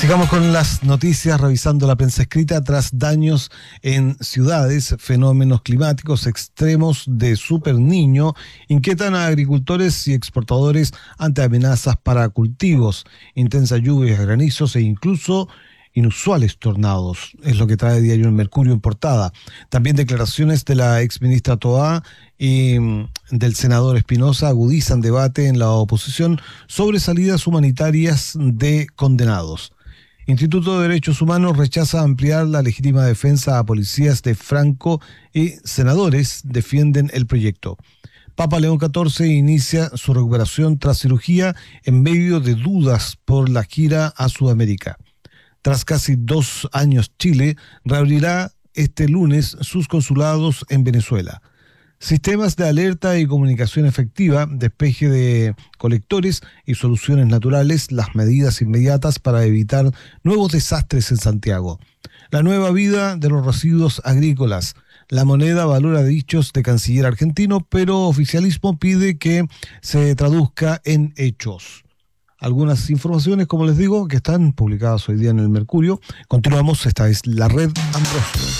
Sigamos con las noticias, revisando la prensa escrita. Tras daños en ciudades, fenómenos climáticos extremos de Super Niño inquietan a agricultores y exportadores ante amenazas para cultivos, intensas lluvias, granizos e incluso inusuales tornados. Es lo que trae Diario El Mercurio en portada. También declaraciones de la exministra Toá y del senador Espinosa agudizan debate en la oposición sobre salidas humanitarias de condenados. Instituto de Derechos Humanos rechaza ampliar la legítima defensa a policías de Franco y senadores defienden el proyecto. Papa León XIV inicia su recuperación tras cirugía en medio de dudas por la gira a Sudamérica. Tras casi 2 años, Chile reabrirá este lunes sus consulados en Venezuela. Sistemas de alerta y comunicación efectiva, despeje de colectores y soluciones naturales, las medidas inmediatas para evitar nuevos desastres en Santiago. La nueva vida de los residuos agrícolas. La moneda valora dichos de canciller argentino, pero oficialismo pide que se traduzca en hechos. Algunas informaciones, como les digo, que están publicadas hoy día en El Mercurio. Continuamos, esta es la Red Ambrosio.